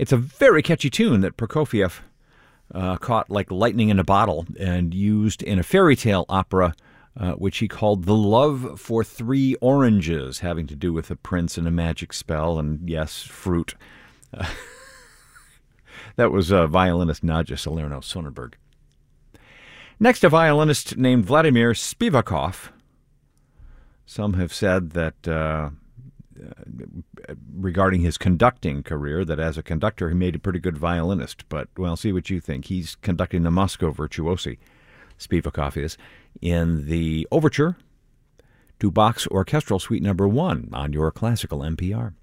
It's a very catchy tune that Prokofiev caught like lightning in a bottle and used in a fairy tale opera, which he called The Love for Three Oranges, having to do with a prince and a magic spell and, yes, fruit. That was violinist Nadja Salerno-Sonnenberg. Next, a violinist named Vladimir Spivakov. Some have said that regarding his conducting career, that as a conductor he made a pretty good violinist. But, well, see what you think. He's conducting the Moscow Virtuosi, Spivakov is, in the overture to Bach's Orchestral Suite No. 1 on your Classical NPR.